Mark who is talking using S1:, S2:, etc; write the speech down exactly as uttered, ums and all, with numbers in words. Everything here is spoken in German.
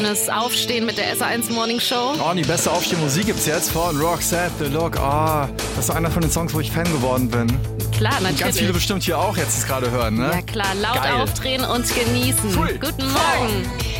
S1: Das Aufstehen mit der S eins Morning Show.
S2: Oh, die beste Aufstehmusik gibt's jetzt von Roxette, The Look. Oh, das ist einer von den Songs, wo ich Fan geworden bin.
S1: Klar, natürlich.
S2: Ganz viele bestimmt hier auch jetzt gerade hören, ne?
S1: Ja klar, laut
S2: Geil.
S1: aufdrehen und genießen.
S2: Three,
S1: Guten
S2: four.
S1: Morgen.